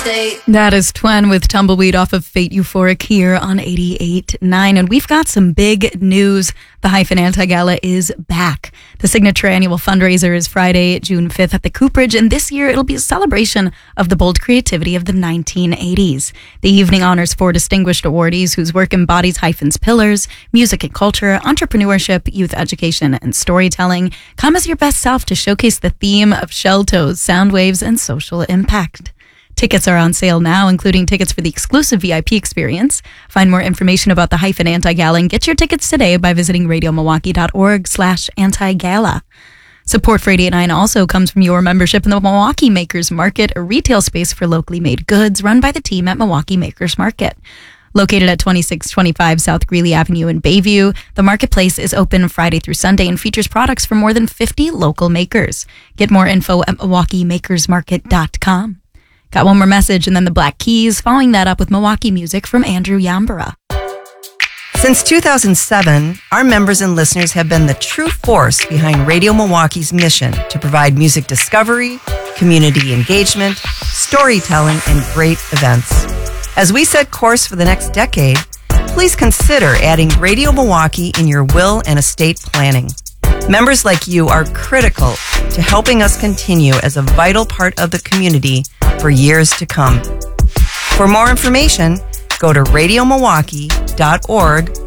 That is Twen with Tumbleweed off of Fate Euphoric here on 88.9. And we've got some big news. The Hyphen Anti-Gala is back. The signature annual fundraiser is Friday, June 5th at the Cooperage. And this year it'll be a celebration of the bold creativity of the 1980s. The evening honors 4 distinguished awardees whose work embodies Hyphen's pillars: music and culture, entrepreneurship, youth education, and storytelling. Come as your best self to showcase the theme of shell toes, sound waves, and social impact. Tickets are on sale now, including tickets for the exclusive VIP experience. Find more information about the Hyphen Anti-Gala and get your tickets today by visiting radiomilwaukee.org/anti-gala. Support for 88.9 also comes from your membership in the Milwaukee Makers Market, a retail space for locally made goods run by the team at Milwaukee Makers Market. Located at 2625 South Greeley Avenue in Bayview, the marketplace is open Friday through Sunday and features products from more than 50 local makers. Get more info at MilwaukeeMakersMarket.com. Got one more message and then the Black Keys, following that up with Milwaukee music from Andrew Yambara. Since 2007, our members and listeners have been the true force behind Radio Milwaukee's mission to provide music discovery, community engagement, storytelling, and great events. As we set course for the next decade, please consider adding Radio Milwaukee in your will and estate planning. Members like you are critical to helping us continue as a vital part of the community for years to come. For more information, go to radiomilwaukee.org